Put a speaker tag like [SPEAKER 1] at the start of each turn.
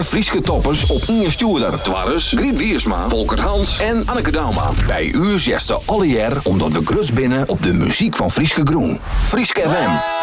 [SPEAKER 1] alle Frieske toppers op Inge Stuurder. Twarres, Griet Wiersma, Volker Hans en Anneke Dauma. Bij u zegt ze alle jaar omdat we grus binnen op de muziek van Frieske Groen. Frieske FM.